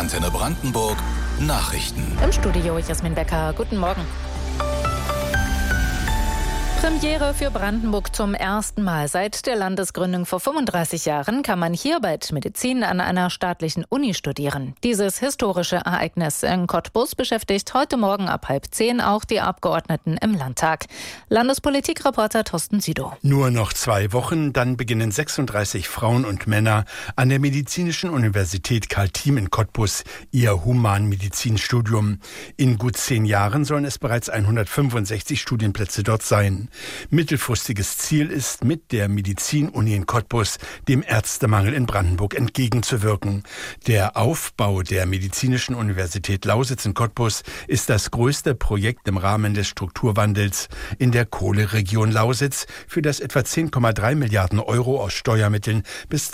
Antenne Brandenburg Nachrichten. Im Studio Jasmin Becker. Guten Morgen. Premiere für Brandenburg zum ersten Mal. Seit der Landesgründung vor 35 Jahren kann man hier bald Medizin an einer staatlichen Uni studieren. Dieses historische Ereignis in Cottbus beschäftigt heute Morgen ab 9:30 auch die Abgeordneten im Landtag. Landespolitikreporter Thorsten Sido. Nur noch 2 Wochen, dann beginnen 36 Frauen und Männer an der Medizinischen Universität Karl-Thiem in Cottbus ihr Humanmedizinstudium. In gut 10 Jahren sollen es bereits 165 Studienplätze dort sein. Mittelfristiges Ziel ist, mit der Medizinuni in Cottbus dem Ärztemangel in Brandenburg entgegenzuwirken. Der Aufbau der Medizinischen Universität Lausitz in Cottbus ist das größte Projekt im Rahmen des Strukturwandels in der Kohleregion Lausitz, für das etwa 10,3 Milliarden Euro aus Steuermitteln bis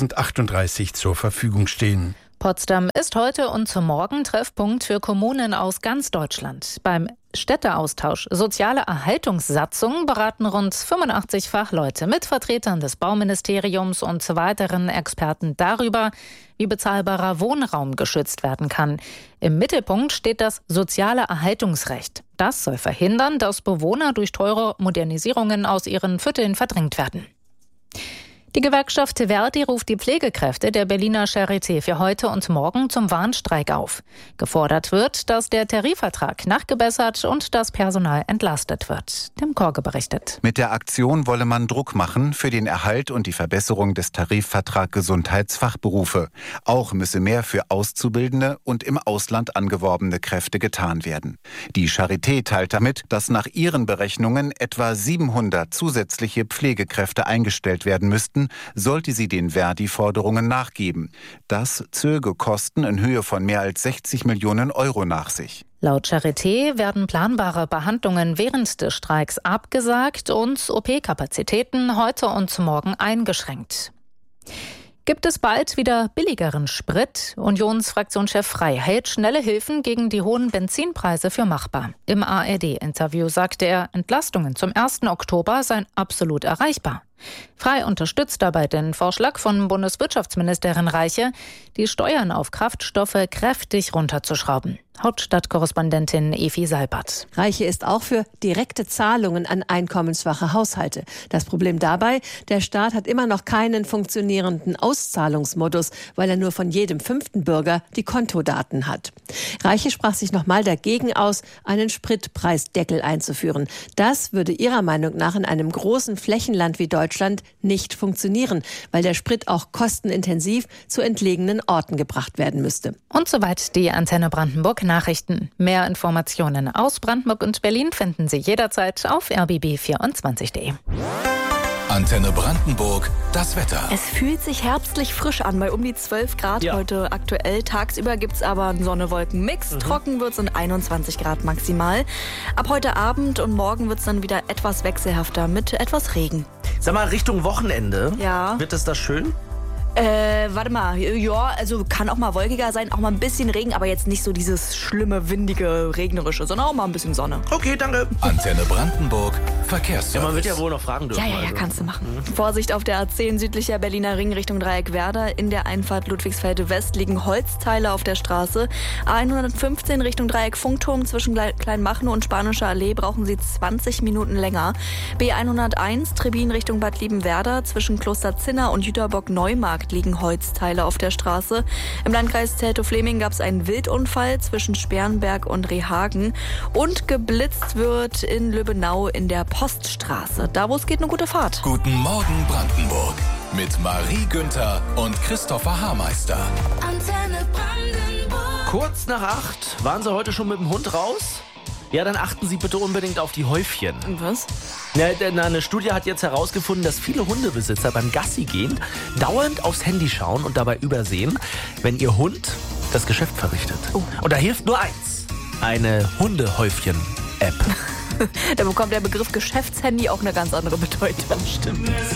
2038 zur Verfügung stehen. Potsdam ist heute und morgen Treffpunkt für Kommunen aus ganz Deutschland. Beim Städteaustausch Soziale Erhaltungssatzung beraten rund 85 Fachleute mit Vertretern des Bauministeriums und weiteren Experten darüber, wie bezahlbarer Wohnraum geschützt werden kann. Im Mittelpunkt steht das soziale Erhaltungsrecht. Das soll verhindern, dass Bewohner durch teure Modernisierungen aus ihren Vierteln verdrängt werden. Die Gewerkschaft Verdi ruft die Pflegekräfte der Berliner Charité für heute und morgen zum Warnstreik auf. Gefordert wird, dass der Tarifvertrag nachgebessert und das Personal entlastet wird. Tim Korge berichtet. Mit der Aktion wolle man Druck machen für den Erhalt und die Verbesserung des Tarifvertrags Gesundheitsfachberufe. Auch müsse mehr für Auszubildende und im Ausland angeworbene Kräfte getan werden. Die Charité teilt damit, dass nach ihren Berechnungen etwa 700 zusätzliche Pflegekräfte eingestellt werden müssten, sollte sie den Verdi-Forderungen nachgeben. Das zöge Kosten in Höhe von mehr als 60 Millionen Euro nach sich. Laut Charité werden planbare Behandlungen während des Streiks abgesagt und OP-Kapazitäten heute und morgen eingeschränkt. Gibt es bald wieder billigeren Sprit? Unionsfraktionschef Frey hält schnelle Hilfen gegen die hohen Benzinpreise für machbar. Im ARD-Interview sagte er, Entlastungen zum 1. Oktober seien absolut erreichbar. Frey unterstützt dabei den Vorschlag von Bundeswirtschaftsministerin Reiche, die Steuern auf Kraftstoffe kräftig runterzuschrauben. Hauptstadtkorrespondentin Evi Seibert. Reiche ist auch für direkte Zahlungen an einkommensschwache Haushalte. Das Problem dabei, der Staat hat immer noch keinen funktionierenden Auszahlungsmodus, weil er nur von jedem 5. Bürger die Kontodaten hat. Reiche sprach sich nochmal dagegen aus, einen Spritpreisdeckel einzuführen. Das würde ihrer Meinung nach in einem großen Flächenland wie Deutschland nicht funktionieren, weil der Sprit auch kostenintensiv zu entlegenen Orten gebracht werden müsste. Und soweit die Antenne Brandenburg Nachrichten. Mehr Informationen aus Brandenburg und Berlin finden Sie jederzeit auf rbb24.de. Antenne Brandenburg, das Wetter. Es fühlt sich herbstlich frisch an, bei um die 12 Grad heute aktuell. Tagsüber gibt es aber einen Sonne-Wolken-Mix. Trocken wird es und 21 Grad maximal. Ab heute Abend und morgen wird es dann wieder etwas wechselhafter mit etwas Regen. Sag mal, Richtung Wochenende, Ja. wird es da schön? Warte mal, ja, also kann auch mal wolkiger sein, auch mal ein bisschen Regen, aber jetzt nicht so dieses schlimme, windige, regnerische, sondern auch mal ein bisschen Sonne. Okay, danke. Antenne Brandenburg, Ja, Verkehrsservice. man wird ja wohl noch fragen dürfen. Ja, kannst du machen. Vorsicht auf der A10 südlicher Berliner Ring Richtung Dreieck-Werder. In der Einfahrt Ludwigsfelde West liegen Holzteile auf der Straße. A115 Richtung Dreieck-Funkturm zwischen Kleinmachnow und Spanischer Allee brauchen Sie 20 Minuten länger. B101 Trebin Richtung Bad Liebenwerda zwischen Kloster Zinner und Jüterbock-Neumarkt liegen Holzteile auf der Straße. Im Landkreis Teltow-Fleming gab es einen Wildunfall zwischen Sperrenberg und Rehhagen. Und geblitzt wird in Lübbenau in der Poststraße. Da, wo es geht, eine gute Fahrt. Guten Morgen Brandenburg mit Marie Günther und Christopher Haarmeister. Antenne Brandenburg. Kurz nach 8, waren Sie heute schon mit dem Hund raus? Ja, dann achten Sie bitte unbedingt auf die Häufchen. Was? Ja, denn eine Studie hat jetzt herausgefunden, dass viele Hundebesitzer beim Gassi gehen dauernd aufs Handy schauen und dabei übersehen, wenn ihr Hund das Geschäft verrichtet. Und da hilft nur eins: eine Hundehäufchen-App. Da bekommt der Begriff Geschäftshandy auch eine ganz andere Bedeutung. Stimmt.